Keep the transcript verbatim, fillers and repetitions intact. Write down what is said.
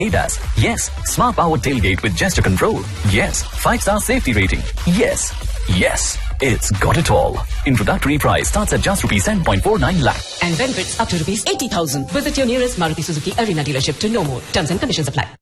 A D A S. Yes. Smart powered tailgate with gesture control. Yes. five star safety rating. Yes. Yes. It's got it all. Introductory price starts at just rupees ten point four nine lakh. And benefits up to rupees eighty thousand. Visit your nearest Maruti Suzuki Arena dealership to know more. Terms and conditions apply.